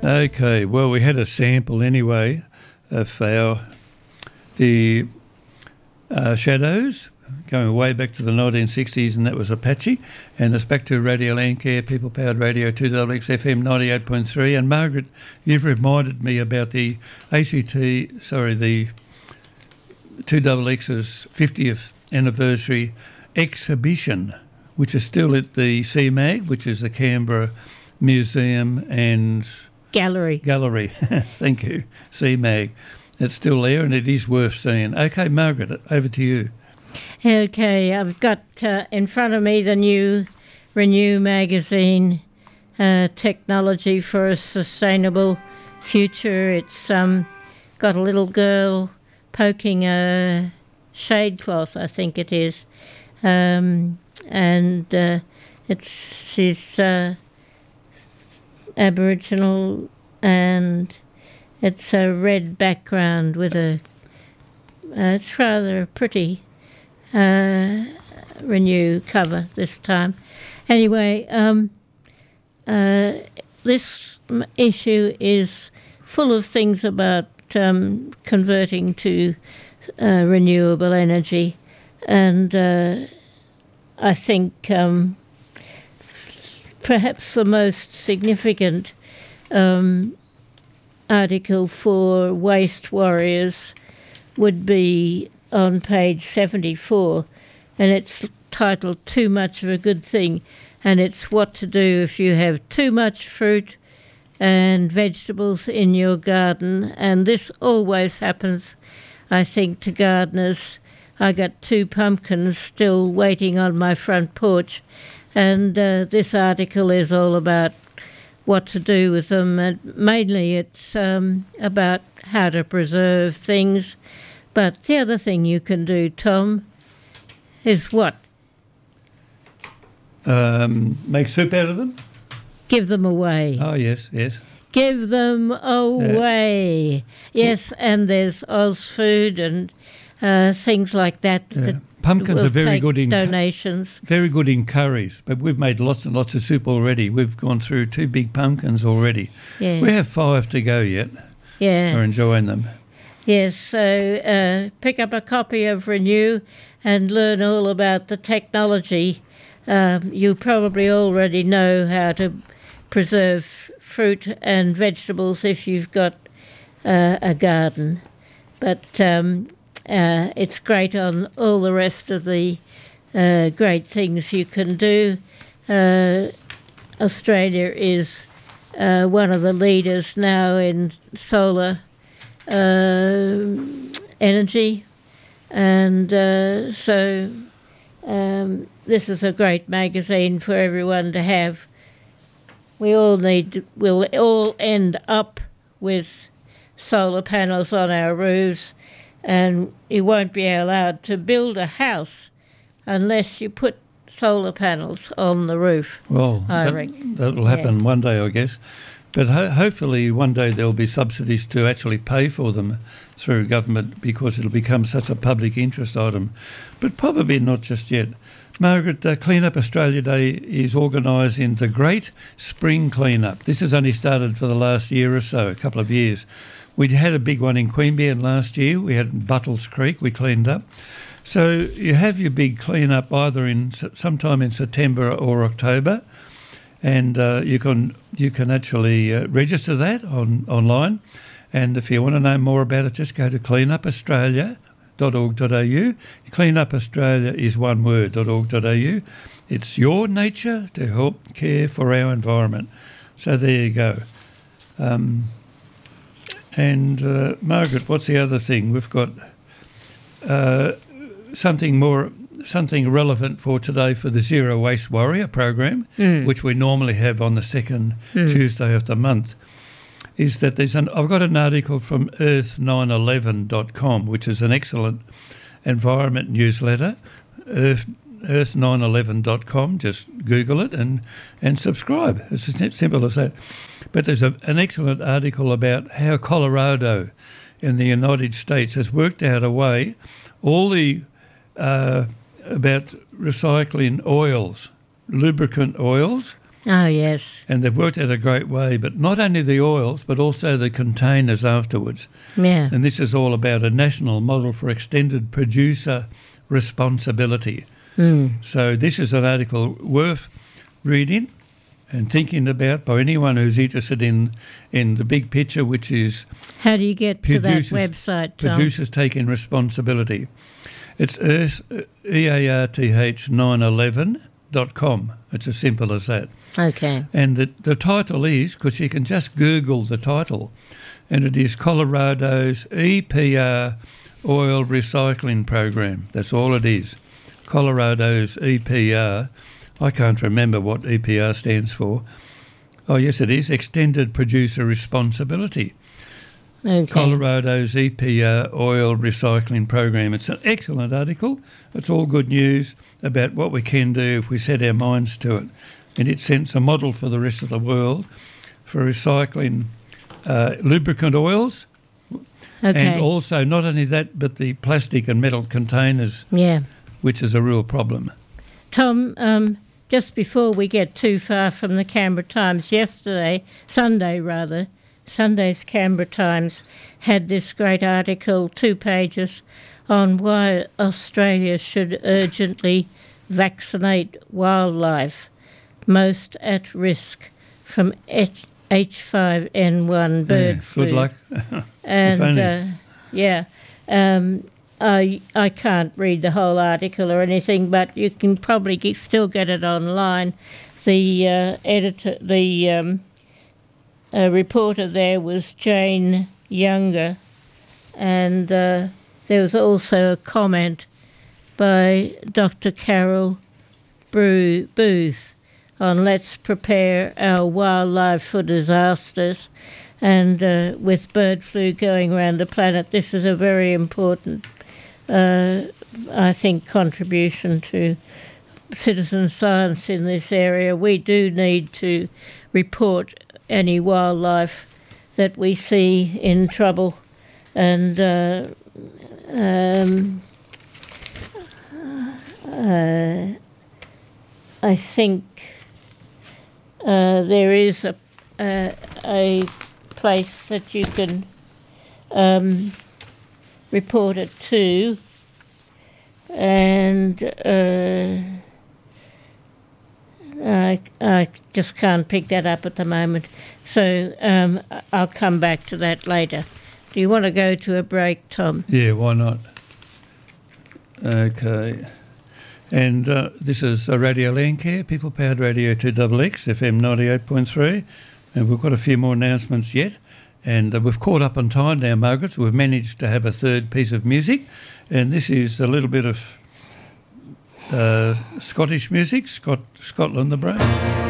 Okay, well, we had a sample anyway of the Shadows, going way back to the 1960s, and that was Apache. And it's back to Radio Landcare, People-Powered Radio, 2XX FM 98.3. And Margaret, you've reminded me about the the 2XX's 50th anniversary exhibition, which is still at the CMAG, which is the Canberra Museum and Gallery. Thank you, CMAG. It's still there and it is worth seeing. Okay, Margaret, over to you. Okay, I've got in front of me the new Renew magazine, Technology for a Sustainable Future. It's got a little girl poking a shade cloth, I think it is, and she's Aboriginal, and it's a red background with it's rather pretty Renew cover this time. Anyway, this issue is full of things about converting to renewable energy, and I think perhaps the most significant article for Waste Warriors would be on page 74, and it's titled Too Much of a Good Thing, and it's what to do if you have too much fruit and vegetables in your garden. And this always happens, I think, to gardeners. I got 2 pumpkins still waiting on my front porch, and this article is all about what to do with them. And mainly it's about how to preserve things. But the other thing you can do, Tom, is what? Make soup out of them? Give them away. Oh, yes. Give them away. Yes, and there's Ozfood and things like that. Yeah. Pumpkins are very good in donations. Very good in curries, but we've made lots and lots of soup already. We've gone through 2 big pumpkins already. Yeah. We have 5 to go yet. Yeah. We're enjoying them. Yes, so pick up a copy of Renew and learn all about the technology. You probably already know how to preserve fruit and vegetables if you've got a garden. But it's great on all the rest of the great things you can do. Australia is one of the leaders now in solar energy, and so this is a great magazine for everyone to have. We'll all end up with solar panels on our roofs, and you won't be allowed to build a house unless you put solar panels on the roof. Well, that'll happen one day, I guess. But hopefully one day there'll be subsidies to actually pay for them through government, because it'll become such a public interest item. But probably not just yet. Margaret, Clean Up Australia Day is organising the Great Spring Clean-Up. This has only started for the last year or so, a couple of years. We had a big one in Queanbeyan last year. We had Buttles Creek, we cleaned up. So you have your big clean-up either sometime in September or October, and you can actually register that online. And if you want to know more about it, just go to cleanupaustralia.org.au. Clean Up Australia is one word, .org.au. It's your nature to help care for our environment. So there you go. Margaret, what's the other thing? We've got something relevant for today for the Zero Waste Warrior program, which we normally have on the second Tuesday of the month. Is that I've got an article from earth911.com, which is an excellent environment newsletter, earth911.com. Just Google it and subscribe. It's as simple as that. But there's an excellent article about how Colorado in the United States has worked out a way, about recycling oils, lubricant oils, Oh, yes. And they've worked out a great way, but not only the oils, but also the containers afterwards. Yeah. And this is all about a national model for extended producer responsibility. So this is an article worth reading and thinking about by anyone who's interested in the big picture, which is how do you get to that website, Tom? Producers taking responsibility. It's EARTH911.com. It's as simple as that. Okay. And the title is, because you can just Google the title, and it is Colorado's EPR Oil Recycling Program. That's all it is. Colorado's EPR. I can't remember what EPR stands for. Oh, yes, it is. Extended Producer Responsibility. Okay. Colorado's EPR Oil Recycling Program. It's an excellent article. It's all good news about what we can do if we set our minds to it. And it sets a model for the rest of the world for recycling lubricant oils. Okay. And also, not only that, but the plastic and metal containers, which is a real problem. Tom, just before we get too far from the Canberra Times, Sunday's Canberra Times had this great article, 2 pages, on why Australia should urgently vaccinate wildlife most at risk from H5N1 bird flu. Good luck. And I can't read the whole article or anything, but you can probably still get it online. The reporter there was Jane Younger, and there was also a comment by Dr. Carol Booth on let's prepare our wildlife for disasters. And with bird flu going around the planet, this is a very important, I think, contribution to citizen science in this area. We do need to report any wildlife that we see in trouble, and I think there is a place that you can report it to, and I just can't pick that up at the moment, so I'll come back to that later. Do you want to go to a break, Tom? Yeah, why not? Okay. And this is Radio Landcare, People Powered Radio 2XX, FM 98.3, and we've got a few more announcements yet. And we've caught up on time now, Margaret, so we've managed to have a third piece of music, and this is a little bit of Scottish music, Scotland the Brave.